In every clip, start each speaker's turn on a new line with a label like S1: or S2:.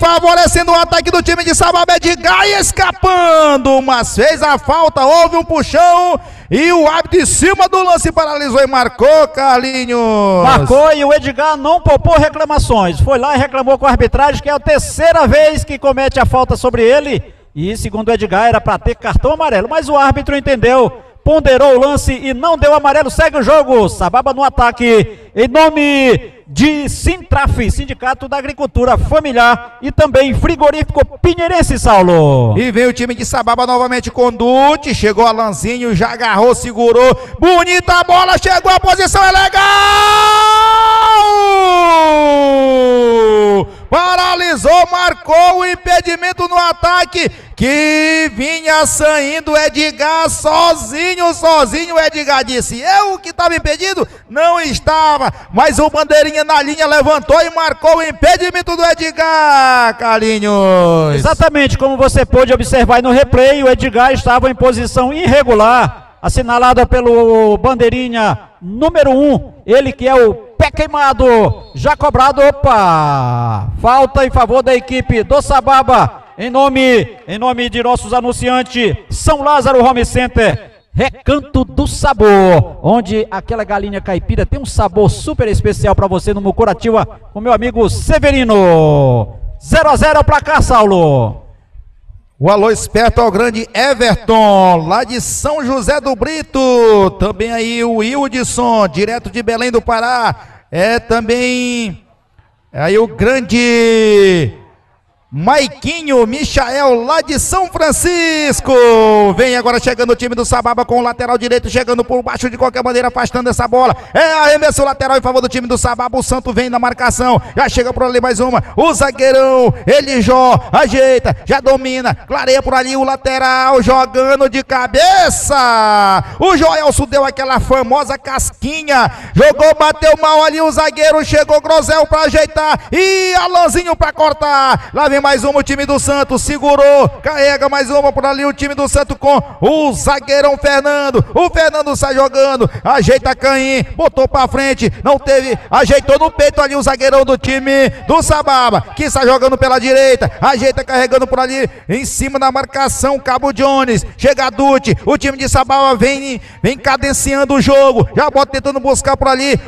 S1: favorecendo o ataque do time de Sababa. Edgar escapando, mas fez a falta, houve um puxão e o árbitro em cima do lance paralisou e marcou, Carlinhos.
S2: Marcou e o Edgar não poupou reclamações, foi lá e reclamou com a arbitragem, que é a terceira vez que comete a falta sobre ele, e segundo o Edgar era para ter cartão amarelo, mas o árbitro entendeu, ponderou o lance e não deu amarelo. Segue o jogo, Sababa no ataque, em nome de Sintraf, Sindicato da Agricultura Familiar, e também Frigorífico Pinheirense, Saulo.
S1: E vem o time de Sababa novamente com Dutti, chegou Alanzinho, já agarrou, segurou, bonita a bola, chegou, a posição é legal! Paralisou, marcou o impedimento no ataque, que vinha saindo Edgar sozinho, o Edgar disse, eu que estava impedido? Não estava, mas o bandeirinha na linha levantou e marcou o impedimento do Edgar, Carlinhos.
S2: Exatamente, como você pôde observar no replay, o Edgar estava em posição irregular, assinalada pelo bandeirinha número 1, ele que é o pé queimado, já cobrado, opa, falta em favor da equipe do Sababa, em nome de nossos anunciantes, São Lázaro Home Center, Recanto do Sabor, onde aquela galinha caipira tem um sabor super especial para você no Mucurativa, com meu amigo Severino. 0-0 para cá, Saulo.
S1: O alô esperto ao grande Everton, lá de São José do Brito. Também aí o Wildson, direto de Belém do Pará. Também aí o grande Maiquinho Michael, lá de São Francisco. Vem agora chegando o time do Sababa com o lateral direito, chegando por baixo de qualquer maneira, afastando essa bola. Arremesso lateral em favor do time do Sababa. O Santo vem na marcação, já chega por ali mais uma. O zagueirão, Elijó, ajeita, já domina, clareia por ali o lateral, jogando de cabeça. O Joelson deu aquela famosa casquinha, jogou, bateu mal ali o zagueiro, chegou Grosel pra ajeitar e Alanzinho pra cortar. Lá vem mais uma, o time do Santos segurou, carrega mais uma por ali o time do Santos com o zagueirão Fernando. O Fernando sai jogando, ajeita Caim, botou pra frente, não teve, ajeitou no peito ali o zagueirão do time do Sababa, que sai jogando pela direita, ajeita carregando por ali em cima da marcação, Cabo Jones, chega Dutti, o time de Sababa vem cadenciando o jogo, já bota tentando buscar por ali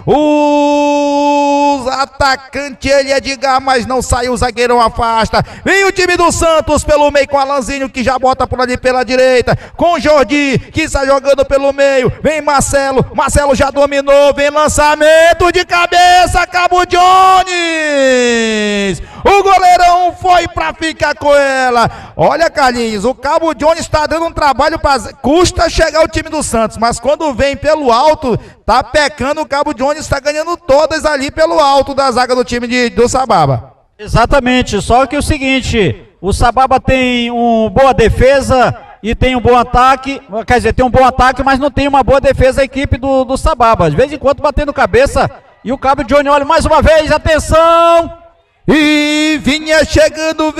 S1: o atacante, ele é Edgar, mas não saiu, o zagueirão afasta. Vem o time do Santos pelo meio com Alanzinho, que já bota por ali pela direita, com Jordi, que está jogando pelo meio, vem Marcelo já dominou, vem lançamento de cabeça, Cabo Jones, o goleirão foi pra ficar com ela. Olha, Carlinhos, o Cabo Jones está dando um trabalho, custa chegar o time do Santos, mas quando vem pelo alto, tá pecando, o Cabo Jones está ganhando todas ali pelo alto da zaga do time do Sababa.
S2: Exatamente, só que o seguinte, o Sababa tem uma boa defesa e tem um bom ataque, quer dizer, tem um bom ataque, mas não tem uma boa defesa a equipe do Sababa, de vez em quando batendo cabeça, e o Cabo Johnny, olha mais uma vez, atenção!
S1: E vinha chegando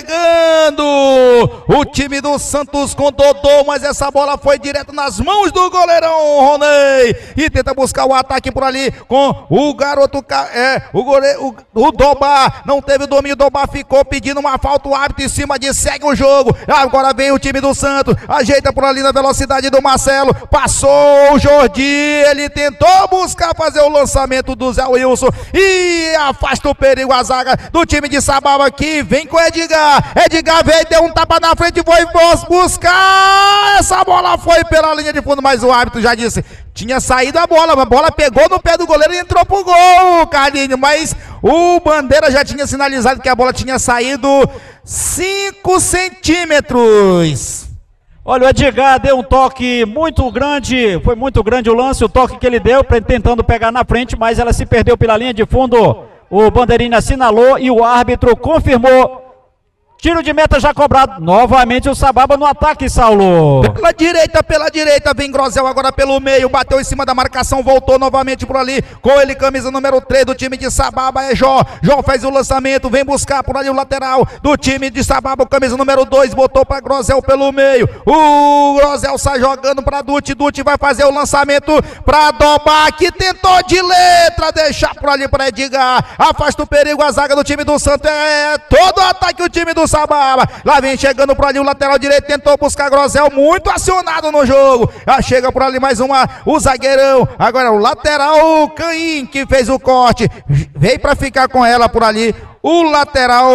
S1: o time do Santos com Dodô, mas essa bola foi direto nas mãos do goleirão Ronei, e tenta buscar o ataque por ali com o garoto, o Dobá, não teve o domínio, o Dobá ficou pedindo uma falta, o árbitro em cima de segue o jogo, agora vem o time do Santos, ajeita por ali na velocidade do Marcelo, passou o Jordi, ele tentou buscar fazer o lançamento do Zé Wilson, e afasta o perigo, a zaga do time de Sababa, que vem com Edgar veio, deu um tapa na frente, foi buscar, essa bola foi pela linha de fundo, mas o árbitro já disse, tinha saído a bola pegou no pé do goleiro e entrou pro gol, Carlinhos, mas o Bandeira já tinha sinalizado que a bola tinha saído 5 centímetros.
S2: Olha, o Edgar deu um toque muito grande, foi muito grande o lance, o toque que ele deu, tentando pegar na frente, mas ela se perdeu pela linha de fundo. O bandeirinha assinalou e o árbitro confirmou Tiro de meta já cobrado. Novamente o Sababa no ataque, Saulo.
S1: Pela direita, vem Grosel agora pelo meio, bateu em cima da marcação, voltou novamente por ali, com ele camisa número 3 do time de Sababa, é Jó. Jó faz o lançamento, vem buscar por ali o lateral do time de Sababa, o camisa número 2, botou para Grosel pelo meio. O Grosel sai jogando para Dutti, Dutti vai fazer o lançamento para Dobá, que tentou de letra deixar por ali para Edgar. Afasta o perigo, a zaga do time do Santos, é todo ataque o time do Sababa. Lá vem chegando por ali o lateral direito, tentou buscar Grosel, muito acionado no jogo. Já chega por ali mais uma, o zagueirão. Agora o lateral Caim, que fez o corte, veio para ficar com ela por ali. O lateral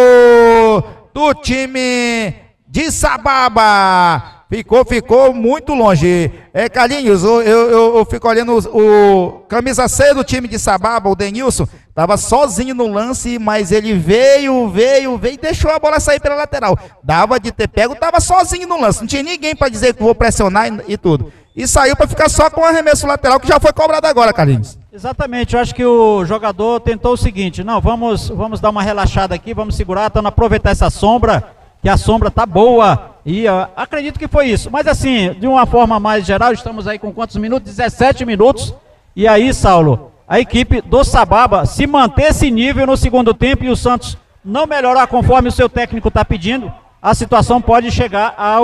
S1: do time de Sababa. Ficou muito longe. Carlinhos, eu fico olhando o camisa 6 do time de Sababa, o Denilson, estava sozinho no lance, mas ele veio e deixou a bola sair pela lateral. Dava de ter pego, estava sozinho no lance, não tinha ninguém para dizer que vou pressionar e tudo. E saiu para ficar só com o arremesso lateral, que já foi cobrado agora, Carlinhos.
S2: Exatamente, eu acho que o jogador tentou o seguinte, não, vamos dar uma relaxada aqui, vamos segurar, tentando aproveitar essa sombra, que a sombra tá boa, e acredito que foi isso. Mas assim, de uma forma mais geral, estamos aí com quantos minutos? 17 minutos, e aí, Saulo, a equipe do Sababa, se manter esse nível no segundo tempo e o Santos não melhorar conforme o seu técnico está pedindo, a situação pode chegar a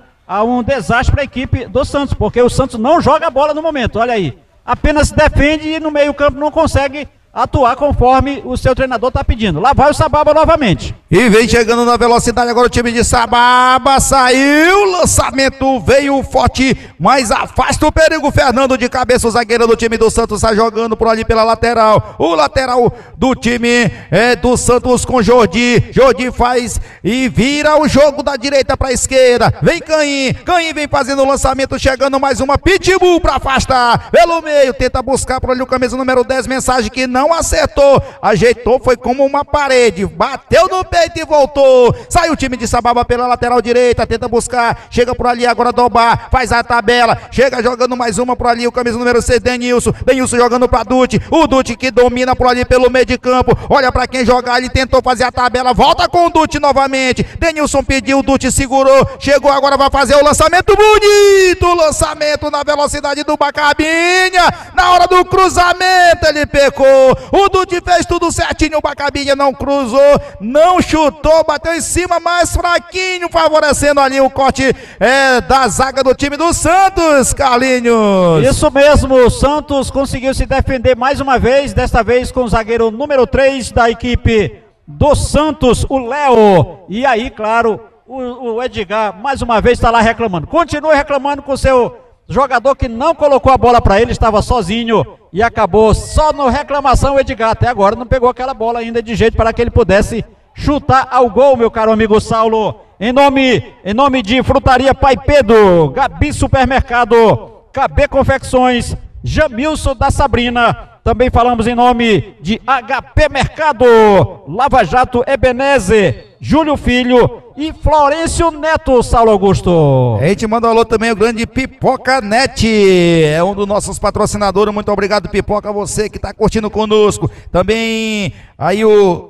S2: um desastre para a equipe do Santos, porque o Santos não joga a bola no momento, olha aí, apenas se defende e no meio campo não consegue atuar conforme o seu treinador está pedindo. Lá vai o Sababa novamente.
S1: E vem chegando na velocidade agora o time de Sababa, saiu, lançamento veio forte, mas afasta o perigo. Fernando de cabeça, o zagueiro do time do Santos, está jogando por ali pela lateral. O lateral do time do Santos com Jordi. Jordi faz e vira o jogo da direita para a esquerda. Vem Caim vem fazendo o lançamento, chegando mais uma, Pitbull para afastar. Pelo meio, tenta buscar por ali o camisa número 10, mensagem que não acertou, ajeitou, foi como uma parede, bateu no peito e voltou. Sai o time de Sababa pela lateral direita, tenta buscar, chega por ali agora Dobá, faz a tabela, chega jogando mais uma por ali, o camisa número 6, Denilson jogando pra Dutti, o Dutti que domina por ali pelo meio de campo, olha pra quem jogar, ele tentou fazer a tabela, volta com o Dutti novamente, Denilson pediu, o Dutti segurou, chegou agora, vai fazer o lançamento bonito, lançamento na velocidade do Bacabinha, na hora do cruzamento ele pecou. O Dutti fez tudo certinho, o Bacabinha não cruzou, não chutou, bateu em cima, mais fraquinho, favorecendo ali o corte da zaga do time do Santos, Carlinhos.
S2: Isso mesmo, o Santos conseguiu se defender mais uma vez, desta vez com o zagueiro número 3 da equipe do Santos, o Léo. E aí, claro, o Edgar mais uma vez está lá reclamando. Continua reclamando com o seu jogador que não colocou a bola para ele, estava sozinho e acabou só no reclamação. O Edgar até agora não pegou aquela bola ainda de jeito para que ele pudesse chutar ao gol, meu caro amigo Saulo. Em nome de Frutaria Pai Pedro, Gabi Supermercado, KB Confecções, Jamilson da Sabrina, também falamos em nome de HP Mercado, Lava Jato Ebenezer, Júlio Filho e Florencio Neto, Saulo Augusto.
S1: A gente manda um alô também o grande Pipoca Net, é um dos nossos patrocinadores, muito obrigado Pipoca, você que está curtindo conosco. Também aí o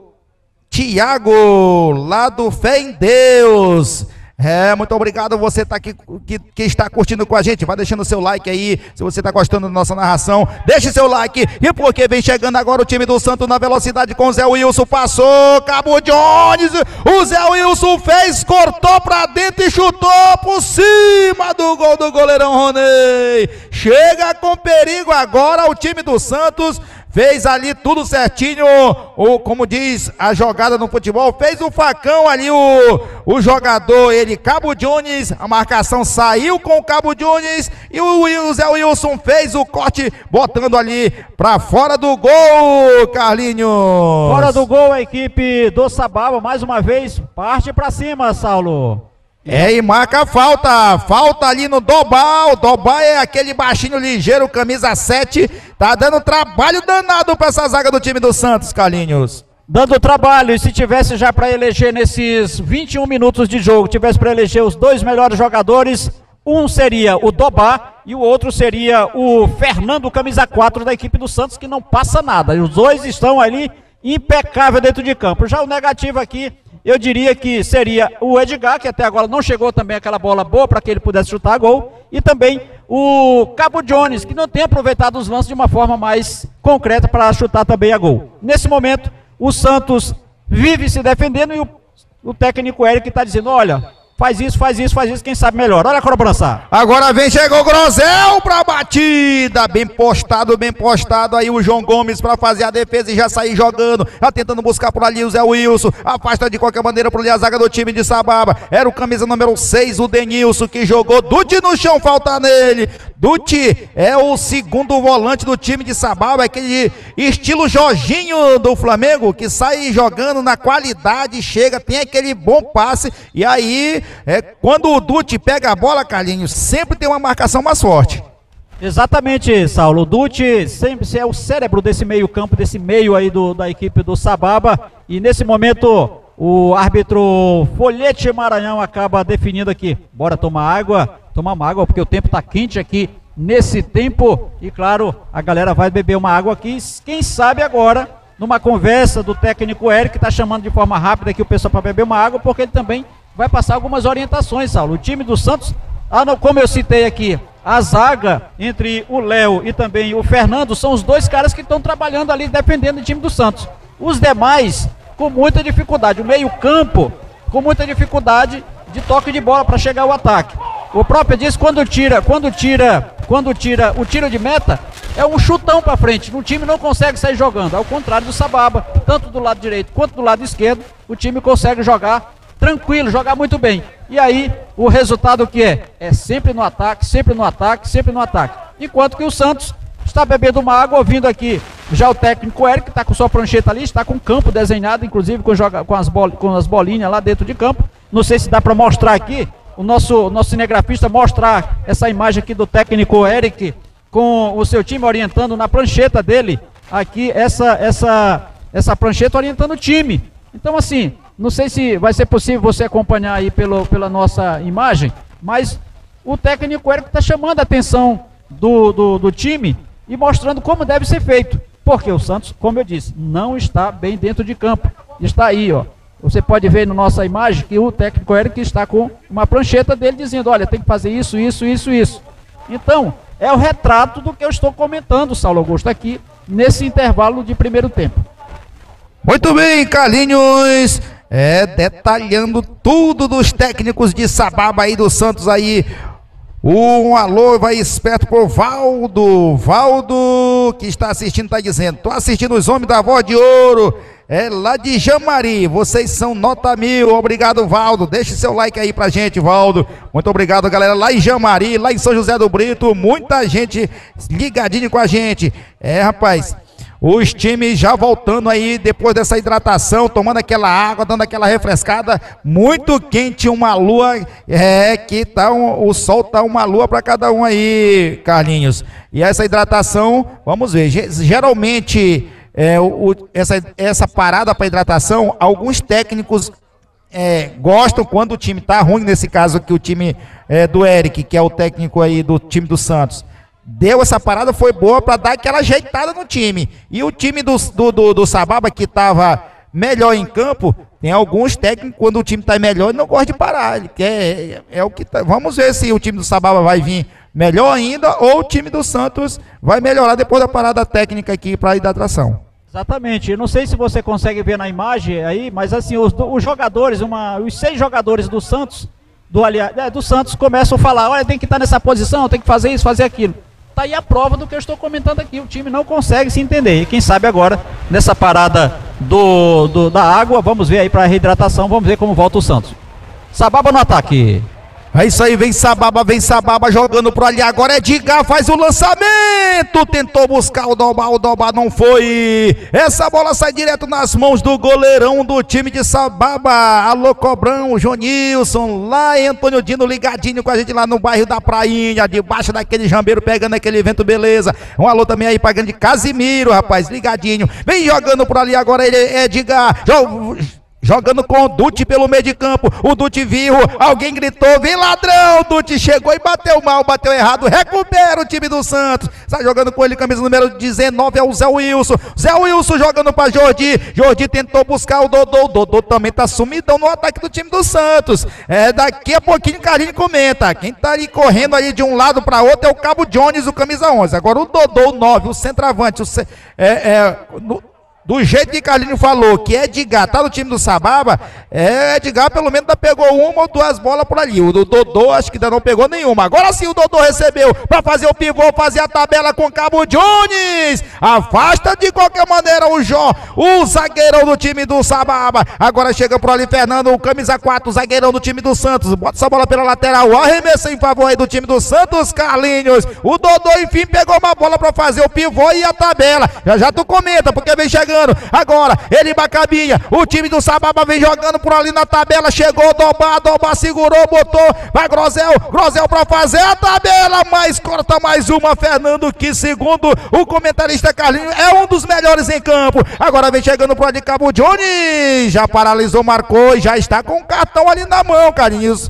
S1: Tiago, lá do Fé em Deus. Muito obrigado, você tá aqui, que está curtindo com a gente, vai deixando o seu like aí, se você está gostando da nossa narração, deixe seu like, e porque vem chegando agora o time do Santos na velocidade com o Zé Wilson, passou, Cabo Jones, o Zé Wilson fez, cortou pra dentro e chutou por cima do gol do goleirão Ronei, chega com perigo agora o time do Santos, fez ali tudo certinho, como diz a jogada no futebol, fez o facão ali o jogador, ele, Cabo Jones, a marcação saiu com o Cabo Jones e o Zé Wilson fez o corte, botando ali pra fora do gol, Carlinhos.
S2: Fora do gol a equipe do Sababa, mais uma vez, parte pra cima, Saulo.
S1: E marca a falta ali no Dobá, o Dobá é aquele baixinho ligeiro, camisa 7, tá dando trabalho danado pra essa zaga do time do Santos, Carlinhos.
S2: Dando trabalho, e se tivesse já para eleger nesses 21 minutos de jogo, tivesse para eleger os dois melhores jogadores, um seria o Dobá e o outro seria o Fernando, camisa 4 da equipe do Santos, que não passa nada, os dois estão ali impecável dentro de campo. Já o negativo aqui eu diria que seria o Edgar, que até agora não chegou também aquela bola boa para que ele pudesse chutar gol, e também o Cabo Jones, que não tem aproveitado os lances de uma forma mais concreta para chutar também a gol. Nesse momento, o Santos vive se defendendo e o técnico Eric está dizendo, olha, faz isso, quem sabe melhor. Olha a cobrança.
S1: Agora vem, chegou o Grosel pra batida. Bem postado aí o João Gomes pra fazer a defesa e já sair jogando. Já tentando buscar por ali o Zé Wilson. Afasta de qualquer maneira por ali a zaga do time de Sababa. Era o camisa número 6, o Denilson, que jogou. Dutti no chão, falta nele. Dutti é o segundo volante do time de Sababa, aquele estilo Jorginho do Flamengo, que sai jogando na qualidade, chega, tem aquele bom passe, e aí, quando o Dutti pega a bola, Carlinhos, sempre tem uma marcação mais forte.
S2: Exatamente, Saulo. O Dutti sempre é o cérebro desse meio campo, desse meio aí da equipe do Sababa, e nesse momento o árbitro Folhete Maranhão acaba definindo aqui. Bora tomar uma água, porque o tempo está quente aqui nesse tempo, e claro, a galera vai beber uma água aqui, quem sabe agora, numa conversa do técnico Eric, que está chamando de forma rápida aqui o pessoal para beber uma água, porque ele também vai passar algumas orientações, Saulo. O time do Santos, como eu citei aqui, a zaga entre o Léo e também o Fernando, são os dois caras que estão trabalhando ali, defendendo o time do Santos. Os demais, com muita dificuldade, o meio campo, com muita dificuldade de toque de bola para chegar ao ataque. O próprio disse, quando tira o tiro de meta, é um chutão para frente, o time não consegue sair jogando, ao contrário do Sababa, tanto do lado direito quanto do lado esquerdo, o time consegue jogar tranquilo, jogar muito bem. E aí, o resultado que é? É sempre no ataque, sempre no ataque, sempre no ataque. Enquanto que o Santos está bebendo uma água, ouvindo aqui já o técnico Eric, que está com sua prancheta ali, está com o campo desenhado, inclusive com as bolinhas lá dentro de campo. Não sei se dá para mostrar aqui, o nosso cinegrafista mostrar essa imagem aqui do técnico Eric, com o seu time orientando na prancheta dele, aqui essa prancheta orientando o time. Então assim, não sei se vai ser possível você acompanhar aí pela nossa imagem, mas o técnico Eric está chamando a atenção do time e mostrando como deve ser feito, porque o Santos, como eu disse, não está bem dentro de campo, está aí, ó. Você pode ver na nossa imagem que o técnico Eric está com uma prancheta dele dizendo, olha, tem que fazer isso. Então, é o retrato do que eu estou comentando, Saulo Augusto, aqui nesse intervalo de primeiro tempo.
S1: Muito bem, Carlinhos, detalhando tudo dos técnicos de Sababa aí do Santos aí. Um alô, vai esperto pro Valdo, que está assistindo, está dizendo, tô assistindo os homens da Voz de Ouro, lá de Jamari, vocês são nota 1000, obrigado Valdo, deixe seu like aí pra gente, Valdo, muito obrigado galera, lá em Jamari, lá em São José do Brito, muita gente ligadinho com a gente, rapaz, os times já voltando aí depois dessa hidratação, tomando aquela água, dando aquela refrescada, muito quente, uma lua, que tá o sol tá uma lua para cada um aí, Carlinhos. E essa hidratação, vamos ver, geralmente essa parada para hidratação, alguns técnicos gostam quando o time tá ruim, nesse caso aqui o time do Eric, que é o técnico aí do time do Santos. Deu essa parada, foi boa para dar aquela ajeitada no time. E o time do Sababa, que estava melhor em campo, tem alguns técnicos, quando o time está melhor, ele não gosta de parar. Ele quer, o que tá. Vamos ver se o time do Sababa vai vir melhor ainda ou o time do Santos vai melhorar depois da parada técnica aqui para a hidratação.
S2: Exatamente. Eu não sei se você consegue ver na imagem aí, mas assim, os jogadores, os 6 jogadores do Santos, do Santos começam a falar, olha, tem que estar nessa posição, tem que fazer isso, fazer aquilo. Tá aí a prova do que eu estou comentando aqui, o time não consegue se entender, e quem sabe agora, nessa parada da água, vamos ver aí para a reidratação, vamos ver como volta o Santos. Sababa no ataque.
S1: É isso aí, vem Sababa jogando por ali, agora Edgar faz o lançamento, tentou buscar o Dobá não foi, essa bola sai direto nas mãos do goleirão do time de Sababa, alô Cobrão, Jonilson, lá em Antônio Dino ligadinho com a gente lá no bairro da Prainha, debaixo daquele jambeiro, pegando aquele vento, beleza, um alô também aí pra grande Casimiro, rapaz, ligadinho, vem jogando por ali agora ele, Edgar, jogando com o Dutti pelo meio de campo. O Dutti viu, alguém gritou, vem ladrão. O Dutti chegou e bateu mal, bateu errado. Recupera o time do Santos. Está jogando com ele, camisa número 19, é o Zé Wilson. Zé Wilson jogando para Jordi. Jordi tentou buscar o Dodô. O Dodô também tá sumidão no ataque do time do Santos. Daqui a pouquinho o Carlinho comenta. Quem tá ali correndo aí de um lado para outro é o Cabo Jones, o camisa 11. Agora o Dodô, o 9, o centroavante, do jeito que Carlinho falou, que Edgar tá no time do Sababa, Edgar pelo menos pegou uma ou duas bolas por ali. O Dodô acho que ainda não pegou nenhuma. Agora sim o Dodô recebeu para fazer o pivô, fazer a tabela com o Cabo Jones. Afasta de qualquer maneira o zagueirão do time do Sababa. Agora chega por ali Fernando, o camisa 4, o zagueirão do time do Santos. Bota essa bola pela lateral, arremessa em favor aí do time do Santos, Carlinhos. O Dodô enfim pegou uma bola para fazer o pivô e a tabela. Já tu comenta, porque vem chegando. Agora, ele Bacabinha, o time do Sababa vem jogando por ali na tabela, chegou, Dobá segurou, botou, vai Grosel pra fazer a tabela, mas corta mais uma, Fernando, que segundo o comentarista Carlinhos, é um dos melhores em campo. Agora vem chegando por ali Cabo Jones, já paralisou, marcou e já está com o cartão ali na mão, Carlinhos.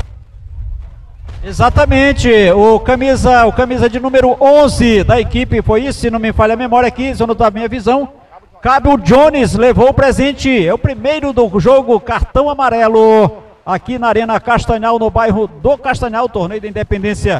S2: Exatamente, o camisa de número 11 da equipe, foi isso, se não me falha a memória aqui, se eu não tá a minha visão. Cabo Jones levou o presente, é o primeiro do jogo, cartão amarelo, aqui na Arena Castanhal, no bairro do Castanhal, torneio da Independência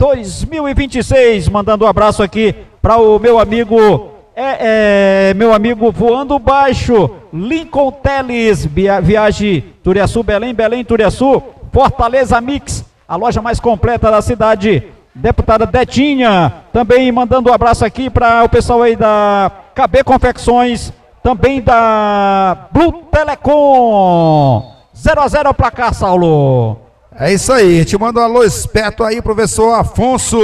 S2: 2026, mandando um abraço aqui para o meu amigo, meu amigo voando baixo, Lincoln Teles, viagem Turiaçu, Belém, Turiaçu, Fortaleza Mix, a loja mais completa da cidade. Deputada Detinha, também mandando um abraço aqui para o pessoal aí da KB Confecções, também da Blue Telecom. 0-0 pra cá, Saulo.
S1: É isso aí, te manda um alô esperto aí, professor Afonso,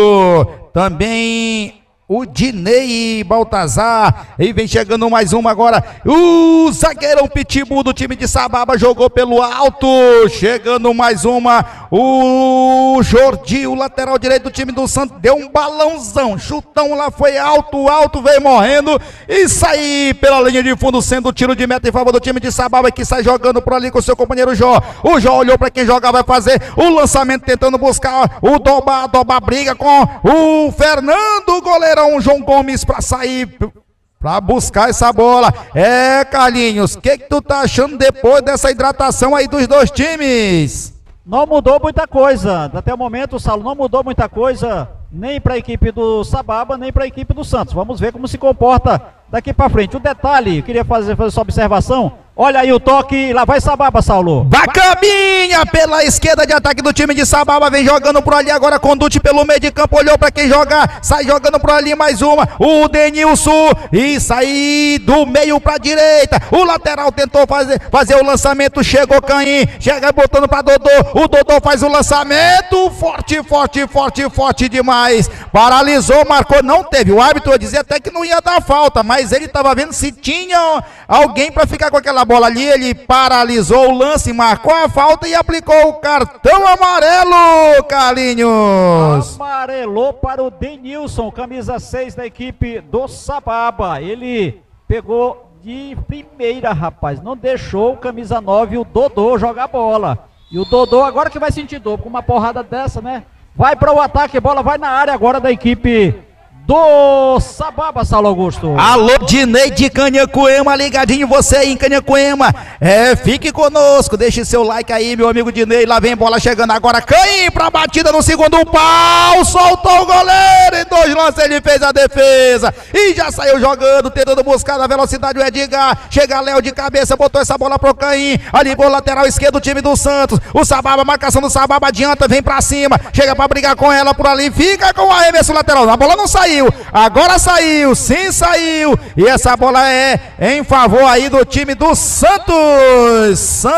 S1: também o Dinei Baltazar, e vem chegando mais uma agora, o zagueirão Pitbull do time de Sababa jogou pelo alto, chegando mais uma, o Jordi, o lateral direito do time do Santos, deu um balãozão, chutão lá, foi alto, veio morrendo, e sair pela linha de fundo, sendo o tiro de meta em favor do time de Sababa, que sai jogando por ali com o seu companheiro Jó. O Jó olhou para quem jogar, vai fazer o lançamento, tentando buscar o Dobá briga com o Fernando, goleiro João Gomes para sair, para buscar essa bola. Carlinhos, o que tu tá achando depois dessa hidratação aí dos dois times?
S2: Não mudou muita coisa, até o momento, Saulo, não mudou muita coisa, nem para a equipe do Sababa, nem para a equipe do Santos. Vamos ver como se comporta daqui para frente. O detalhe, eu queria fazer essa observação. Olha aí o toque, lá vai Sababa, Saulo.
S1: Bacabinha pela esquerda de ataque do time de Sababa, vem jogando por ali agora, Conduti pelo meio de campo, olhou para quem jogar, sai jogando por ali mais uma, o Denilson, e sai do meio para direita, o lateral tentou fazer o lançamento, chegou Caim, chega botando para Dodô, o Dodô faz o lançamento, forte demais, paralisou, marcou, não teve, o árbitro dizia até que não ia dar falta, mas ele estava vendo se tinha alguém para ficar com aquela bola ali, ele paralisou o lance, marcou a falta e aplicou o cartão amarelo, Carlinhos.
S2: Amarelou para o Denilson, camisa 6 da equipe do Sababa, ele pegou de primeira, rapaz, não deixou o camisa 9, o Dodô, jogar bola, e o Dodô agora que vai sentir dor, com uma porrada dessa, né, vai para o ataque, bola vai na área agora da equipe do Sababa, Saulo Augusto.
S1: Alô, Dinei de Canhacuema, ligadinho você aí em Canhacuema. Fique conosco, deixe seu like aí, meu amigo Dinei. Lá vem bola chegando agora, Caim pra batida no segundo pau, soltou o goleiro, em 2 lances ele fez a defesa e já saiu jogando, tentando buscar na velocidade o Edgar. Chega Léo de cabeça, botou essa bola pro Caim, ali pro lateral esquerdo do time do Santos. O Sababa, marcação do Sababa, adianta, vem pra cima, chega pra brigar com ela por ali, fica com o arremesso lateral, a bola não saiu. Agora saiu, sim saiu, e essa bola é em favor aí do time do Santos.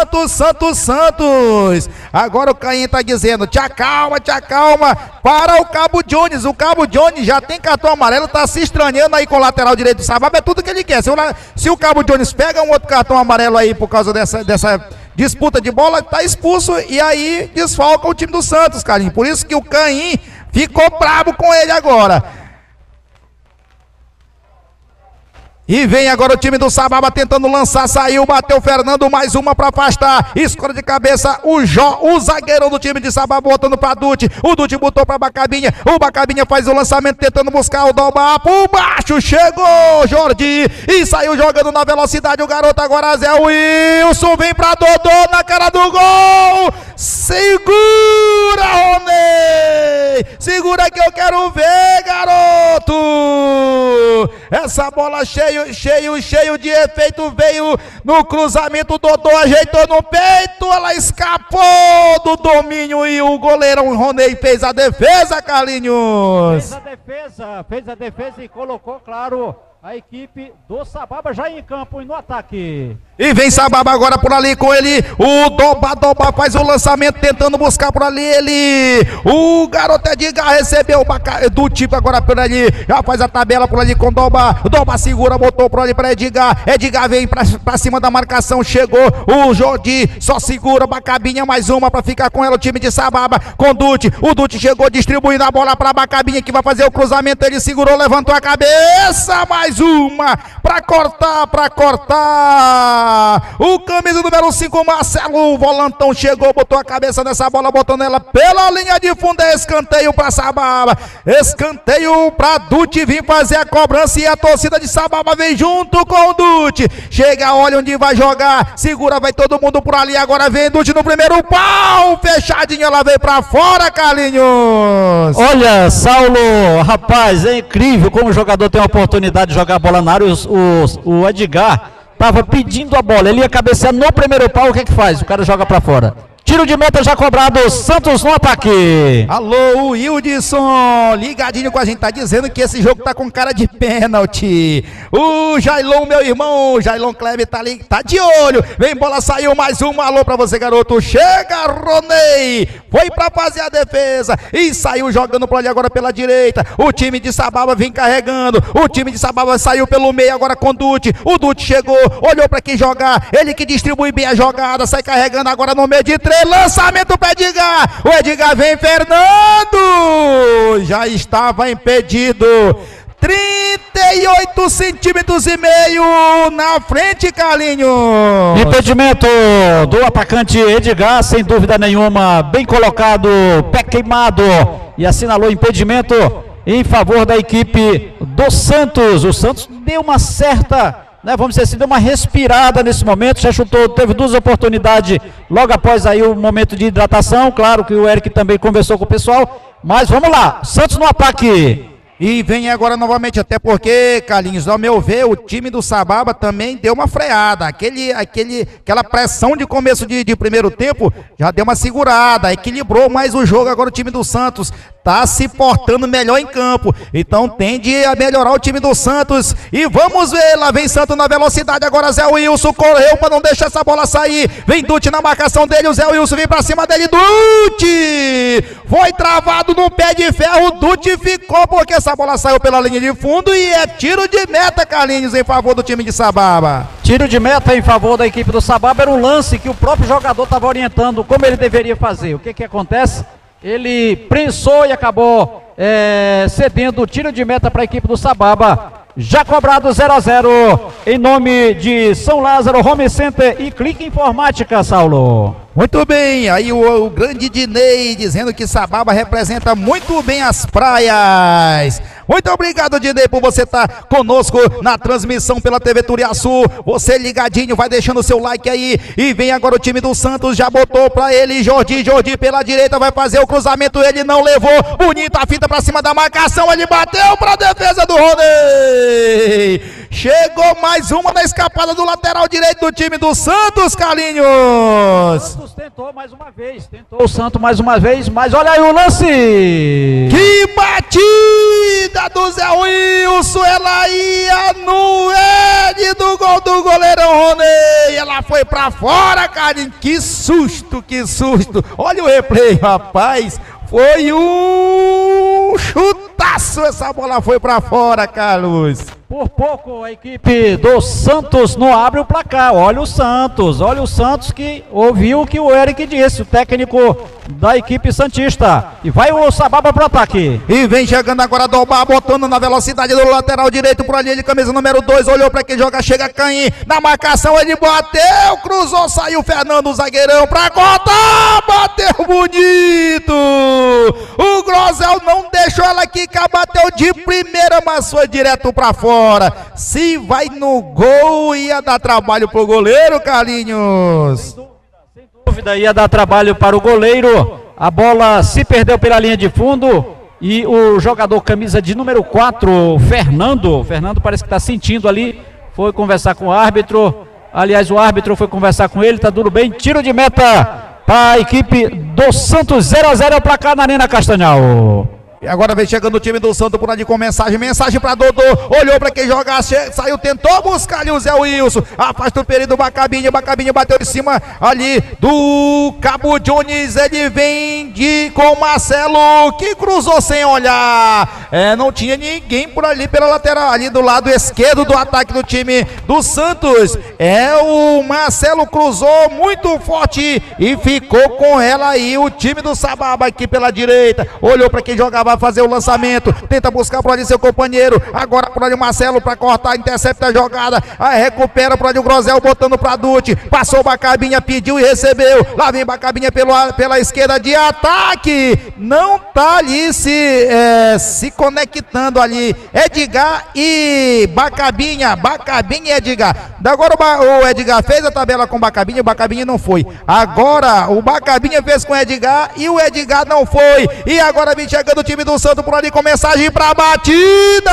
S1: Santos. Agora o Caim tá dizendo, te acalma, para o Cabo Jones. O Cabo Jones já tem cartão amarelo, tá se estranhando aí com o lateral direito do Sababa, é tudo que ele quer. Se o Cabo Jones pega um outro cartão amarelo aí por causa dessa disputa de bola, tá expulso e aí desfalca o time do Santos, Carlinhos. Por isso que o Caim ficou bravo com ele agora. E vem agora o time do Sababa tentando lançar, saiu, bateu o Fernando, mais uma para afastar, escora de cabeça o zagueirão do time de Sababa botando para Dutti, o Dutti botou para Bacabinha, o Bacabinha faz o lançamento tentando buscar o Doba por baixo, chegou Jordi e saiu jogando na velocidade o garoto agora Zé Wilson, vem para Dodô na cara do gol, segura Ronei, segura que eu quero ver garoto, essa bola cheio de efeito, veio no cruzamento, Dodô ajeitou no peito, ela escapou do domínio e o goleirão Ronei fez a defesa, Carlinhos.
S2: Fez a defesa e colocou, claro, a equipe do Sababa já em campo e no ataque.
S1: E vem Sababa agora por ali com ele, o Doba faz o lançamento tentando buscar por ali ele, o garoto Edgar recebeu do tipo agora por ali, já faz a tabela por ali com Doba segura, botou por ali para Edgar vem pra cima da marcação, chegou o Jordi, só segura, Bacabinha mais uma para ficar com ela o time de Sababa, com Dutti, o Dutti chegou distribuindo a bola para Bacabinha que vai fazer o cruzamento, ele segurou, levantou a cabeça, mais uma para cortar, o camisa número 5, Marcelo, o volantão chegou, botou a cabeça nessa bola, botando ela pela linha de fundo, é escanteio para Sababa, escanteio para Dutti vir fazer a cobrança e a torcida de Sababa vem junto com o Dutti, chega, olha onde vai jogar, segura, vai todo mundo por ali, agora vem Dutti no primeiro pau, fechadinho, ela veio para fora, Carlinhos.
S2: Olha, Saulo, rapaz, é incrível como o jogador tem a oportunidade de jogar a bola na área, o Edgar estava pedindo a bola, ele ia cabecear no primeiro pau, o que faz? O cara joga para fora. Tiro de meta já cobrado, Santos no ataque.
S1: Alô, Wildson, ligadinho com a gente, tá dizendo que esse jogo tá com cara de pênalti. O Jailon, meu irmão, Jailon Kleber tá ali, tá de olho. Vem bola, saiu mais uma, alô pra você garoto, chega Ronei, foi pra fazer a defesa e saiu jogando por ali agora pela direita. O time de Sababa vem carregando, o time de Sababa saiu pelo meio agora com Dutti. O Dutti chegou, olhou pra quem jogar, ele que distribui bem a jogada, sai carregando agora no meio de três. Lançamento para Edgar, o Edgar vem Fernando, já estava impedido, 38 centímetros e meio na frente, Carlinhos.
S2: Impedimento do atacante Edgar, sem dúvida nenhuma, bem colocado, pé queimado, e assinalou impedimento em favor da equipe do Santos. O Santos deu uma certa, vamos dizer assim, deu uma respirada nesse momento, já chutou, teve duas oportunidades logo após aí o momento de hidratação, claro que o Eric também conversou com o pessoal, mas vamos lá, Santos no ataque.
S1: E vem agora novamente, até porque, Carlinhos, ao meu ver, o time do Sababa também deu uma freada, aquela pressão de começo de primeiro tempo, já deu uma segurada, equilibrou mais o jogo, agora o time do Santos tá se portando melhor em campo, então tende a melhorar o time do Santos, e vamos ver, lá vem Santos na velocidade, agora Zé Wilson correu para não deixar essa bola sair, vem Dutti na marcação dele, o Zé Wilson vem para cima dele, Dutti, foi travado no pé de ferro, Dutti ficou porque essa bola saiu pela linha de fundo e é tiro de meta, Carlinhos, em favor do time de Sababa.
S2: Tiro de meta em favor da equipe do Sababa, era um lance que o próprio jogador estava orientando como ele deveria fazer, o que acontece? Ele prensou e acabou cedendo o tiro de meta para a equipe do Sababa. Já cobrado 0-0 em nome de São Lázaro Home Center e Clique Informática, Saulo.
S1: Muito bem, aí o grande Dinei dizendo que Sababa representa muito bem as praias. Muito obrigado, Dinei, por você estar conosco na transmissão pela TV Turiaçu. Você ligadinho, vai deixando o seu like aí. E vem agora o time do Santos, já botou pra ele, Jordi pela direita, vai fazer o cruzamento, ele não levou. Bonito, a fita pra cima da marcação, ele bateu pra defesa do Ronei. Chegou mais uma na escapada do lateral direito do time do Santos, Carlinhos.
S2: Santos tentou mais uma vez, tentou o Santos mais uma vez, mas olha aí o lance.
S1: Que batida do Zé Wilson, ela ia no Ed do gol do goleirão Ronei, ela foi pra fora, Carlinhos, que susto, que susto. Olha o replay, rapaz, foi um chutaço chutaço, essa bola foi pra fora, Carlos.
S2: Por pouco a equipe do Santos não abre o placar. Olha o Santos que ouviu o que o Eric disse, o técnico da equipe santista. E vai o Sababa pro ataque.
S1: E vem chegando agora Dobar, botando na velocidade do lateral direito pro linha de camisa número 2, olhou pra quem joga, chega Caim, na marcação ele bateu, cruzou, saiu Fernando, o zagueirão pra cortar, bateu bonito. O Grosel não deixou ela quicar, bateu de primeira, mas foi direto pra fora. Se vai no gol, ia dar trabalho pro goleiro, Carlinhos.
S2: Sem dúvida, ia dar trabalho para o goleiro. A bola se perdeu pela linha de fundo e o jogador camisa de número 4, Fernando parece que está sentindo ali, foi conversar com o árbitro. Aliás, o árbitro foi conversar com ele, tá tudo bem. Tiro de meta para a equipe do Santos, 0-0 é o placar na Arena Castanhal.
S1: E agora vem chegando o time do Santos por ali com mensagem pra Dodô, olhou pra quem joga, saiu, tentou buscar ali o Zé Wilson, afasta o perigo do Bacabinha bateu em cima ali do Cabo Jones, ele vem com o Marcelo, que cruzou sem olhar, não tinha ninguém por ali pela lateral, ali do lado esquerdo do ataque do time do Santos, o Marcelo cruzou muito forte e ficou com ela aí, o time do Sababa aqui pela direita, olhou pra quem jogava, vai fazer o lançamento, tenta buscar por ali seu companheiro, agora por ali o Marcelo para cortar, intercepta a jogada, aí recupera por ali o Grosel, botando para Dutti, passou o Bacabinha, pediu e recebeu, lá vem Bacabinha pela esquerda de ataque, não tá ali se conectando ali, Edgar e Bacabinha e Edgar, agora o Edgar fez a tabela com o Bacabinha não foi, agora o Bacabinha fez com o Edgar e o Edgar não foi, e agora vem chegando o time do Santos por ali com mensagem pra batida,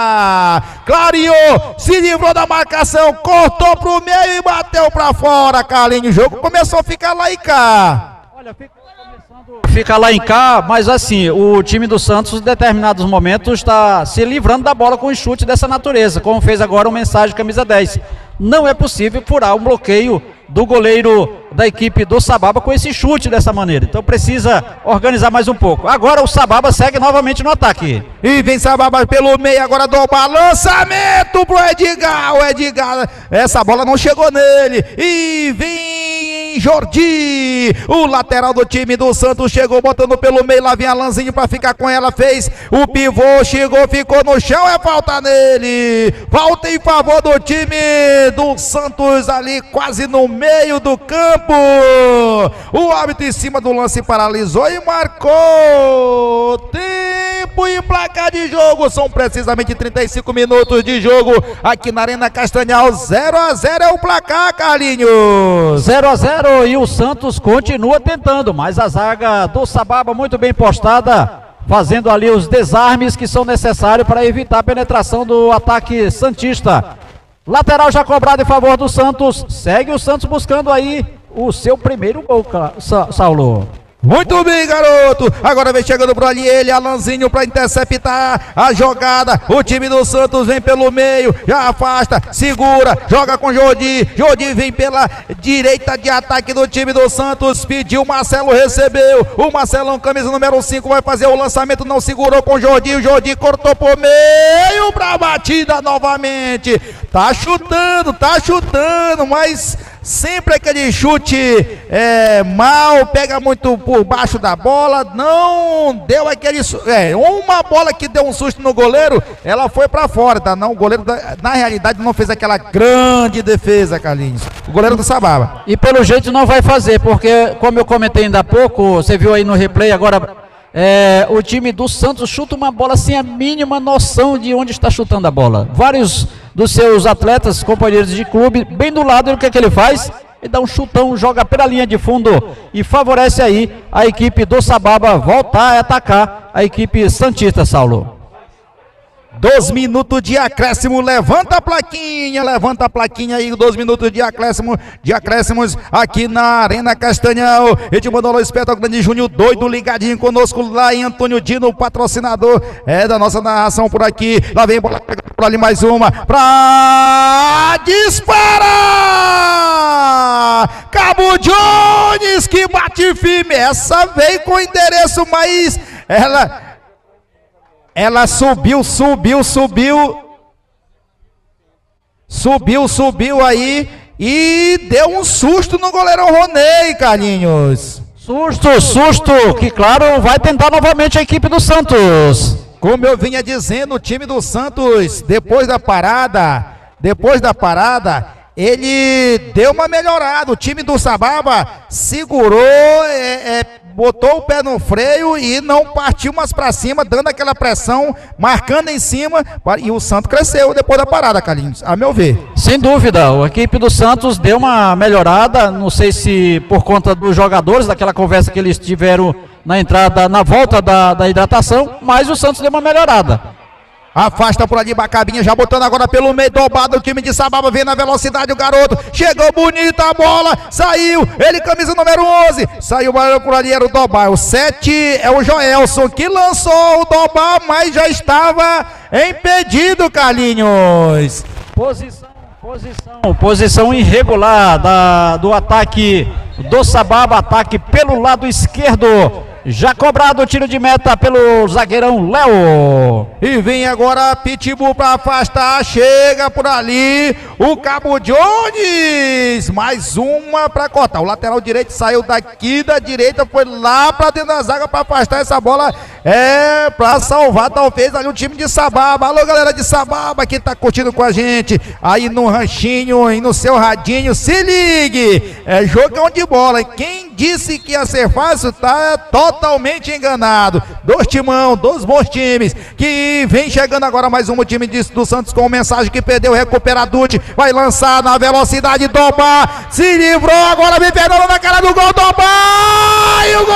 S1: clareou, se livrou da marcação, cortou pro meio e bateu pra fora, Carlinhos, o jogo começou a ficar lá e cá.
S2: Olha, fica lá em cá, mas assim, o time do Santos em determinados momentos está se livrando da bola com um chute dessa natureza, como fez agora o mensagem camisa 10. Não é possível furar um bloqueio do goleiro da equipe do Sababa com esse chute dessa maneira, então precisa organizar mais um pouco. Agora o Sababa segue novamente no ataque.
S1: E vem Sababa pelo meio, agora do lançamento pro Edgar, o Edgar, essa bola não chegou nele, e vem Jordi, o lateral do time do Santos chegou botando pelo meio, lá vem Alanzinho pra ficar com ela, fez o pivô, chegou, ficou no chão, é falta nele, falta em favor do time do Santos ali, quase no meio do campo, o árbitro em cima do lance paralisou e marcou tempo e placar de jogo, são precisamente 35 minutos de jogo aqui na Arena Castanhal, 0-0 é o placar, Carlinhos.
S2: 0-0 e o Santos continua tentando, mas a zaga do Sababa muito bem postada, fazendo ali os desarmes que são necessários para evitar a penetração do ataque santista. Lateral já cobrado em favor do Santos, segue o Santos buscando aí o seu primeiro gol, Saulo.
S1: Muito bem, garoto, agora vem chegando por ali ele, Alanzinho para interceptar a jogada, o time do Santos vem pelo meio, já afasta, segura, joga com Jordi vem pela direita de ataque do time do Santos, pediu, Marcelo recebeu, o Marcelão, camisa número 5, vai fazer o lançamento, não segurou com o Jordi cortou por meio pra batida novamente, tá chutando, mas sempre aquele chute mal, pega muito por baixo da bola, não deu aquele, uma bola que deu um susto no goleiro, ela foi pra fora, tá? Não, o goleiro na realidade não fez aquela grande defesa, Carlinhos, o goleiro do Sababa.
S2: E pelo jeito não vai fazer, porque como eu comentei ainda há pouco, você viu aí no replay agora, o time do Santos chuta uma bola sem a mínima noção de onde está chutando a bola. Vários dos seus atletas, companheiros de clube, bem do lado, o que é que ele faz? Ele dá um chutão, joga pela linha de fundo e favorece aí a equipe do Sababa voltar a atacar a equipe santista, Saulo.
S1: 2 minutos de acréscimo, levanta a plaquinha aí, 2 minutos de acréscimos aqui na Arena Castanhal. Ritmo do Alô Espeto Grande Júnior, doido, ligadinho conosco lá em Antônio Dino, o patrocinador da nossa narração por aqui. Lá vem bola por ali, mais uma pra disparar, Cabo Jones que bate firme, essa veio com endereço, mas ela Ela subiu aí e deu um susto no goleirão Ronei, Carlinhos.
S2: Susto, que claro, vai tentar novamente a equipe do Santos.
S1: Como eu vinha dizendo, o time do Santos, depois da parada, ele deu uma melhorada. O time do Sababa segurou, botou o pé no freio e não partiu mais para cima, dando aquela pressão, marcando em cima, e o Santos cresceu depois da parada, Carlinhos, a meu ver.
S2: Sem dúvida, a equipe do Santos deu uma melhorada, não sei se por conta dos jogadores, daquela conversa que eles tiveram na entrada, na volta da hidratação, mas o Santos deu uma melhorada.
S1: Afasta por ali Bacabinha, já botando agora pelo meio, dobado o time de Sababa, vem na velocidade o garoto, chegou bonita a bola, saiu, ele camisa número 11, saiu por ali, era o Dobá, o 7 é o Joelson, que lançou o Dobá, mas já estava impedido, Carlinhos.
S2: Posição irregular do ataque do Sababa, ataque pelo lado esquerdo. Já cobrado o tiro de meta pelo zagueirão Léo.
S1: E vem agora Pitbull para afastar. Chega por ali o Cabo Jones. Mais uma para cortar. O lateral direito saiu daqui da direita, foi lá para dentro da zaga para afastar essa bola. Para salvar talvez ali o time de Sababa. Alô, galera de Sababa que tá curtindo com a gente aí no ranchinho e no seu radinho. Se ligue. É jogão de bola. Quem disse que ia ser fácil tá totalmente enganado. Dois timão, dois bons times, que vem chegando agora mais um time do Santos com mensagem que perdeu, recupera Dutti, vai lançar na velocidade, Dobá, se livrou, agora vem pegando na cara do gol, Dobá, e o gol!